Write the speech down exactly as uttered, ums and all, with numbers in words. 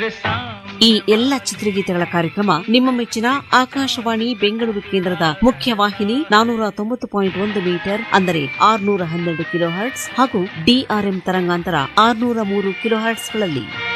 ಈ ಎಲ್ಲ ಚಿತ್ರಗೀತೆಗಳ ಕಾರ್ಯಕ್ರಮ ನಿಮ್ಮ ಮೆಚ್ಚಿನ ಆಕಾಶವಾಣಿ ಬೆಂಗಳೂರು ಕೇಂದ್ರದ ಮುಖ್ಯವಾಹಿನಿ ನಾನೂರ ತೊಂಬತ್ತು ಪಾಯಿಂಟ್ ಒಂದು ಮೀಟರ್ ಅಂದರೆ ಆರುನೂರ ಹನ್ನೆರಡು ಕಿಲೋ ಹರ್ಟ್ಸ್ ಹಾಗೂ ಡಿಆರ್ಎಂ ತರಂಗಾಂತರ ಆರುನೂರ ಮೂರು ಕಿಲೋ ಹರ್ಟ್ಸ್ಗಳಲ್ಲಿ